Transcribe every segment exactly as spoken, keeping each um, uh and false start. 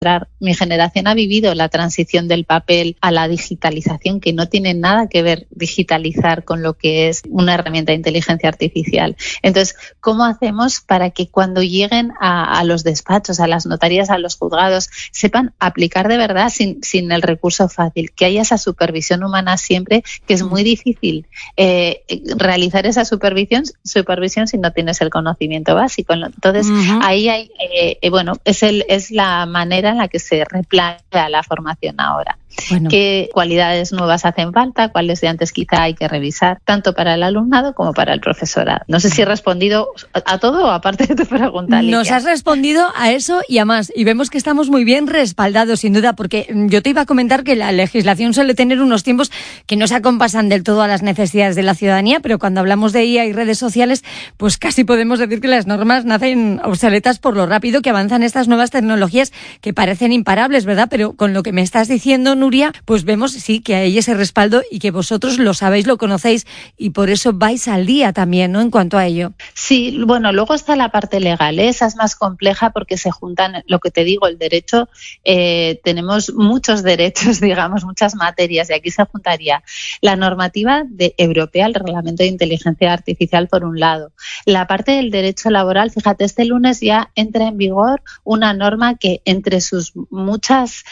Mi generación ha vivido la transición del papel a la digitalización, que no tiene nada que ver digitalizar con lo que es una herramienta de inteligencia artificial. Entonces, ¿cómo hacemos para que cuando lleguen a, a los despachos, a las notarías, a los juzgados, sepan aplicar de verdad sin, sin el recurso fácil? Que haya esa supervisión humana siempre, que es muy difícil eh, realizar esa supervisión, supervisión si no tienes el conocimiento básico. Entonces, uh-huh. ahí hay, eh, eh, bueno, es, el, es la manera en la que se replantea la formación ahora. Bueno. ¿Qué cualidades nuevas hacen falta? ¿Cuáles de antes quizá hay que revisar? Tanto para el alumnado como para el profesorado. No sé si he respondido a todo o aparte de tu pregunta, Alicia. Nos has respondido a eso y a más. Y vemos que estamos muy bien respaldados, sin duda, porque yo te iba a comentar que la legislación suele tener unos tiempos que no se acompasan del todo a las necesidades de la ciudadanía, pero cuando hablamos de I A y redes sociales, pues casi podemos decir que las normas nacen obsoletas por lo rápido que avanzan estas nuevas tecnologías que parecen imparables, ¿verdad? Pero con lo que me estás diciendo, Nuria, pues vemos sí que hay ese respaldo y que vosotros lo sabéis, lo conocéis y por eso vais al día también, ¿no? En cuanto a ello. Sí, bueno, luego está la parte legal, ¿eh? Esa es más compleja porque se juntan, lo que te digo, el derecho, eh, tenemos muchos derechos, digamos, muchas materias y aquí se juntaría la normativa de, europea, el reglamento de inteligencia artificial por un lado. La parte del derecho laboral, fíjate, este lunes ya entra en vigor una norma que entre sus muchas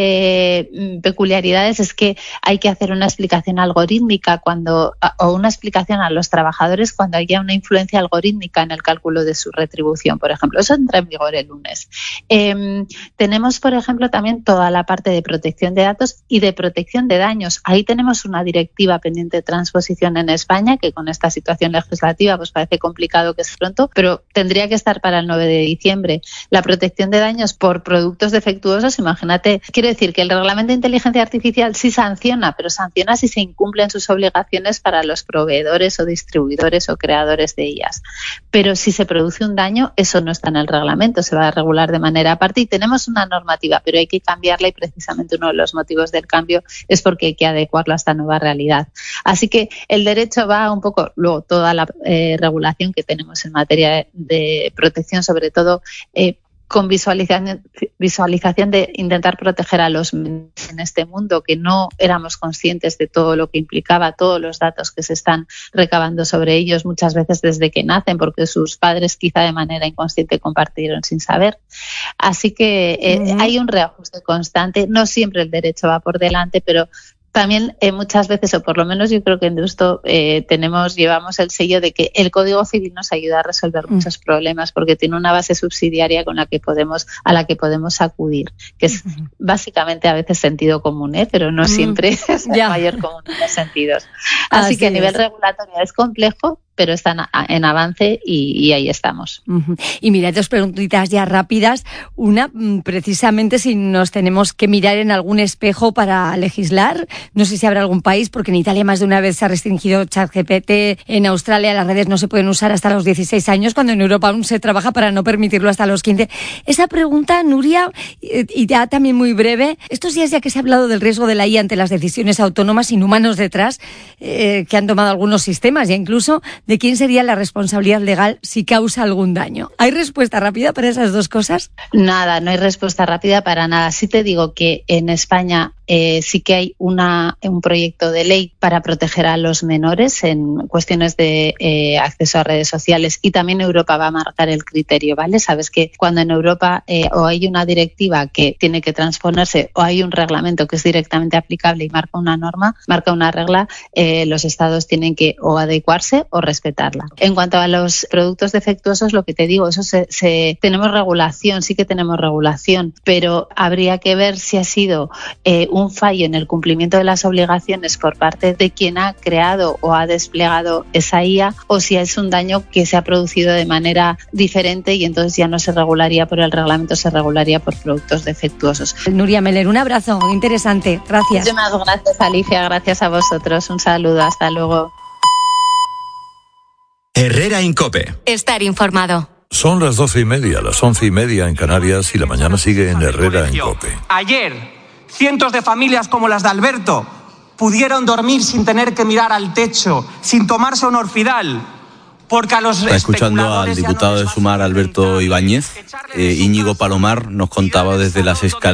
eh, peculiaridades es que hay que hacer una explicación algorítmica cuando o una explicación a los trabajadores cuando haya una influencia algorítmica en el cálculo de su retribución, por ejemplo. Eso entra en vigor el lunes. Eh, tenemos, por ejemplo, también toda la parte de protección de datos y de protección de daños. Ahí tenemos una directiva pendiente de transposición en España que con esta situación legislativa pues parece complicado que es pronto, pero tendría que estar para el nueve de diciembre. La protección de daños por productos defectuosos, imagínate, quiero decir que el reglamento de inteligencia artificial sí sanciona, pero sanciona si se incumplen sus obligaciones para los proveedores o distribuidores o creadores de ellas. Pero si se produce un daño, eso no está en el reglamento, se va a regular de manera aparte y tenemos una normativa, pero hay que cambiarla y precisamente uno de los motivos del cambio es porque hay que adecuarlo a esta nueva realidad. Así que el derecho va un poco, luego toda la eh, regulación que tenemos en materia de protección, sobre todo eh, con visualización, visualización de intentar proteger a los menores en este mundo, que no éramos conscientes de todo lo que implicaba, todos los datos que se están recabando sobre ellos muchas veces desde que nacen, porque sus padres quizá de manera inconsciente compartieron sin saber. Así que eh, uh-huh. hay un reajuste constante, no siempre el derecho va por delante, pero también eh, muchas veces, o por lo menos yo creo que en Deusto eh, tenemos, llevamos el sello de que el Código Civil nos ayuda a resolver mm. muchos problemas porque tiene una base subsidiaria con la que podemos, a la que podemos acudir, que es mm. básicamente a veces sentido común, ¿eh? Pero no mm. siempre es el mayor común de los sentidos. Así, Así que a nivel es. regulatorio es complejo, pero están en avance y, y ahí estamos. Uh-huh. Y mira, dos preguntitas ya rápidas. Una, precisamente si nos tenemos que mirar en algún espejo para legislar. No sé si habrá algún país, porque en Italia más de una vez se ha restringido ChatGPT. En Australia las redes no se pueden usar hasta los dieciséis años, cuando en Europa aún se trabaja para no permitirlo hasta los quince. Esa pregunta, Nuria, y ya también muy breve. Estos días ya que se ha hablado del riesgo de la I A ante las decisiones autónomas sin humanos detrás, eh, que han tomado algunos sistemas, ya incluso de quién sería la responsabilidad legal si causa algún daño. ¿Hay respuesta rápida para esas dos cosas? Nada, no hay respuesta rápida para nada. Sí te digo que en España eh, sí que hay una, un proyecto de ley para proteger a los menores en cuestiones de eh, acceso a redes sociales y también Europa va a marcar el criterio, ¿vale? Sabes que cuando en Europa eh, o hay una directiva que tiene que transponerse o hay un reglamento que es directamente aplicable y marca una norma, marca una regla, eh, los estados tienen que o adecuarse o respetarla. En cuanto a los productos defectuosos, lo que te digo, eso se, se tenemos regulación, sí que tenemos regulación, pero habría que ver si ha sido eh, un fallo en el cumplimiento de las obligaciones por parte de quien ha creado o ha desplegado esa I A o si es un daño que se ha producido de manera diferente y entonces ya no se regularía por el reglamento, se regularía por productos defectuosos. Nuria Meller, un abrazo, interesante, gracias. Muchísimas gracias, Alicia, gracias a vosotros, un saludo, hasta luego. Herrera Incope. Estar informado. Son las doce y media, las once y media en Canarias y la mañana sigue en Herrera Incope. Ayer, cientos de familias como las de Alberto pudieron dormir sin tener que mirar al techo, sin tomarse un Orfidal. Porque a los Está escuchando al diputado de Sumar, Alberto Ibáñez. Eh, Íñigo Palomar nos contaba desde las escaleras